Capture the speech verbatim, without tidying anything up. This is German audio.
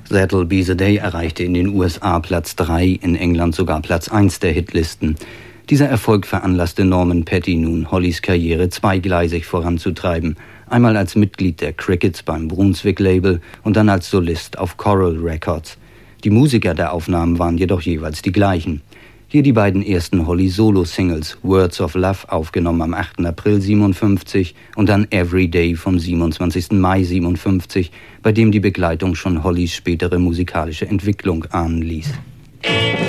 That'll Be the Day erreichte in den U S A Platz drei, in England sogar Platz eins der Hitlisten. Dieser Erfolg veranlasste Norman Petty nun, Hollys Karriere zweigleisig voranzutreiben. Einmal als Mitglied der Crickets beim Brunswick-Label und dann als Solist auf Coral Records. Die Musiker der Aufnahmen waren jedoch jeweils die gleichen. Hier die beiden ersten Holly-Solo-Singles, Words of Love, aufgenommen am achten April siebenundfünfzig und dann Every Day vom siebenundzwanzigsten Mai siebenundfünfzig, bei dem die Begleitung schon Hollys spätere musikalische Entwicklung ahnen ließ.